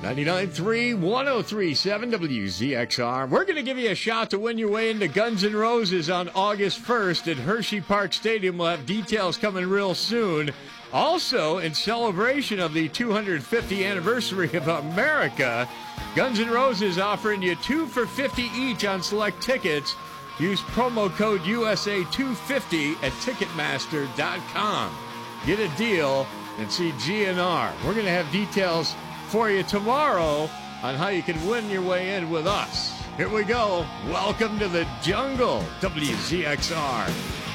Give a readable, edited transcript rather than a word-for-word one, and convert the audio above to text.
99.3, 103.7 WZXR. We're going to give you a shot to win your way into Guns N' Roses on August 1st at Hershey Park Stadium. We'll have details coming real soon. Also, in celebration of the 250th anniversary of America, Guns N' Roses offering you 2 for $50 each on select tickets. Use promo code USA250 at Ticketmaster.com. Get a deal and see GNR. We're going to have details for you tomorrow on how you can win your way in with us. Here we go. Welcome to the jungle, WZXR.